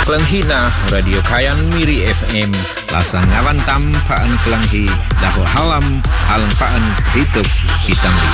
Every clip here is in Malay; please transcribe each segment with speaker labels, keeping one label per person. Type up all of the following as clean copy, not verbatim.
Speaker 1: Kelanghi Radio Kayan Miri FM lasang ngawantam paan kelanghi lahu halam alang paan hidup hitambi.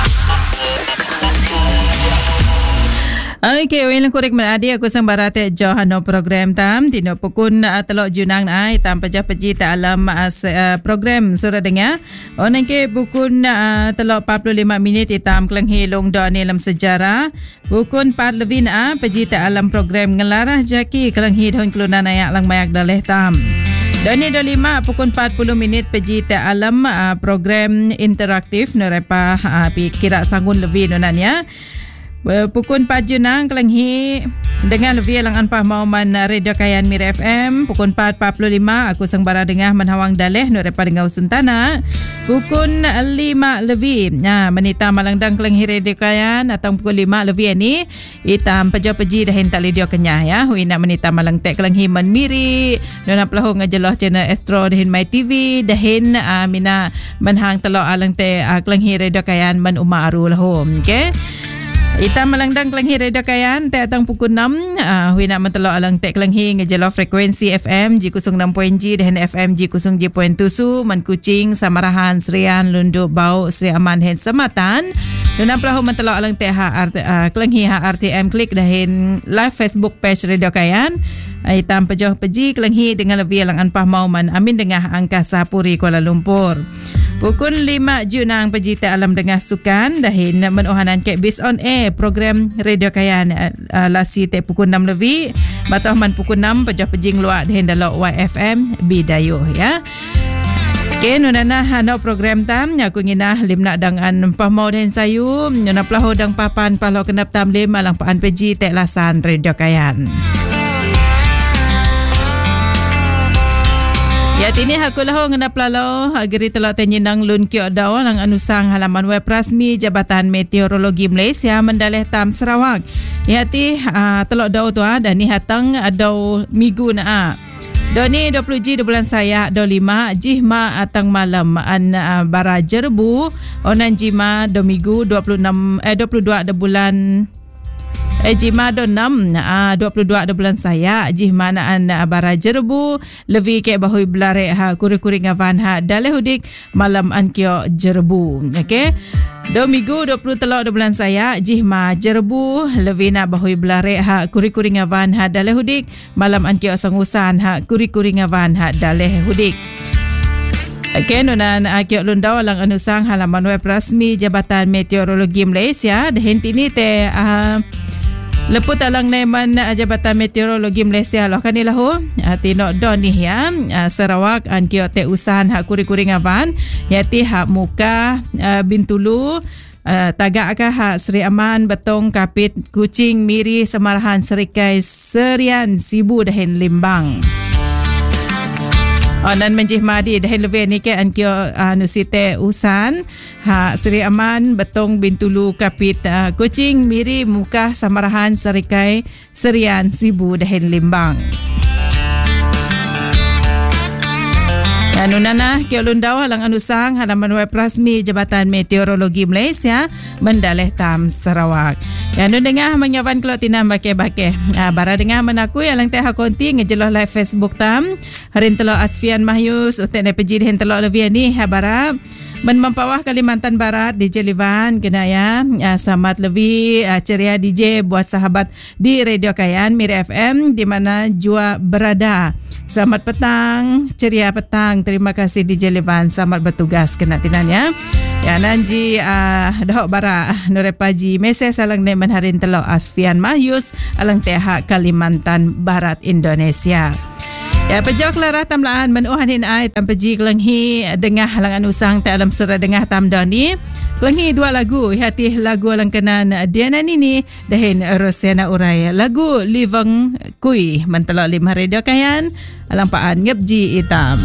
Speaker 2: Okay, walang korek menadi aku sang barate johano program tam tino pukun telok junang ai tam pejah-peji ta alam program surah dengar onan ke pukun telok 45 minit itam kelanghi long do ni dalam sejarah pukun 4 lebih peji ta alam program ngelarah jaki kelanghi don kelunan ayak lang mayak daleh tam. Doni 25 pukul 40 minit peji ta alam program interaktif nerepa kira sangun lebih nonanya. Pukul 4 junang kelanghi dengan lebih lang anpah mauman Radio Kayan Mir FM pukul 4.45 aku sang bara dengah menhawang daleh no repa dengau suntana pukul 5 lebih menita malandang kelanghi Radio Kayan atau pukul 5 lebih ni itam pejo-peji dahin tak lidio kenyah ya hui nak menita malang tek kelanghi man miri nona pelahu ngajeloh channel Astro dahin My TV dahin mina menhang telok alang te kelanghi Radio Kayan man umma aru lahum okey. Ita malangdang kelanghi Radio Kayan te atang pukul 6 hui nak mentelok alang te kelanghi ngejelo frekuensi FM G06.G dan FM G07.7 man Kuching Samarahan Serian Lundu Bau Seri Aman hen Samatan dan pelahu mentelok alang te kelanghi RTM klik dahin live Facebook page Radio Kayan ita pejoh peji kelanghi dengan lebih alang anpah mauman amin dengah Angkasa Puri Kuala Lumpur. Pukul 5 junang pejita alam dengah sukan dahin menohanan ke Bis on Air program Radio Kayan lasi te pukul 6 lebih batah man pukul 6 pejah pejing luak dahin dalok YFM Bidayuh ya. Okay, nunana hano program tam aku nginah limna dangan pahmau dahin sayu nuna pelahu dang papan pahlau kenap tam lim alang paan peji te lasan Radio Kayan. Ya tini aku lahu ngenap lalau ageri telok tenyinang lun kiok daw lang anusang halaman web rasmi Jabatan Meteorologi Malaysia mendaleh tam Sarawak. Ya ti telok daw tu dan ni hatang daw minggu na. Do ni 20 G bulan saya 25 jihma atang malam an bara jerbu onan jima do minggu 22 de bulan jima do 6 22 de bulan saya jihma na an bara jerbu lebih ke bahui belare kuri-kuri ngavan daleh hudik malam an kio jerbu okey do minggu 20 telok de bulan saya jihma jerbu lebih na bahui belare kuri-kuri ngavan daleh hudik malam an kio sangusan kuri-kuri ngavan daleh hudik. Okay, nunan kiok lundau lang anusang halaman web rasmi Jabatan Meteorologi Malaysia dahin tini te leput alang neman Jabatan Meteorologi Malaysia loh kanilah tino don ni ya Sarawak an kiok te usahan kuri-kuri ngavan yati muka Bintulu tagak ka Seri Aman Betong Kapit Kuching Miri Samarahan Serikai Serian Sibu dahin Limbang. Onan menjih madi dahin lebih ni ke an kio nusite usan Seri Aman Betong Bintulu Kapit Kuching Miri Muka Samarahan Serikai Serian Sibu dahin Limbang. Nunana kio lundau halang anusang halaman web rasmi Jabatan Meteorologi Malaysia mendaleh tam Sarawak. Nun dengar menyawan kelot tinam bake-bake. Bara dengar menakui alang teh konti ngejeloh live Facebook tam. Harin telok Asfian Mahyus utek ne peji hen telok lebih ni bara men mempawah Kalimantan Barat DJ Livan kena ya selamat lebih ceria DJ buat sahabat di Radio Kayan Mir FM di mana jua berada. Selamat petang, ceria petang. Terima kasih DJ Livan, selamat bertugas kena tinanya. Ya nanji dahok bara Nurepaji mesej salang neman harin telok Asfian Mahyus alang teha Kalimantan Barat Indonesia. Ya pejok lara tamlaan menuhanin ai tam peji kelanghi dengah halangan usang te alam surah dengah tam doni kelanghi dua lagu hati lagu alang kenan Diana Nini dahin Rosena Urai lagu Liveng Kui mentelok 5 Radio Kayan alang paan ngepji itam.